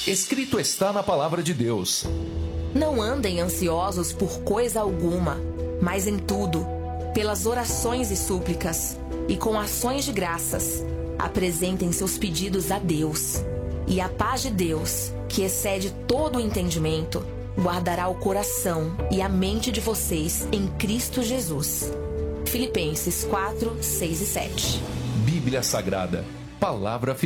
Escrito está na palavra de Deus: Não andem ansiosos por coisa alguma, mas em tudo, pelas orações e súplicas, e com ações de graças, apresentem seus pedidos a Deus. E a paz de Deus, que excede todo o entendimento, guardará o coração e a mente de vocês em Cristo Jesus. Filipenses 4, 6 e 7. Bíblia Sagrada, palavra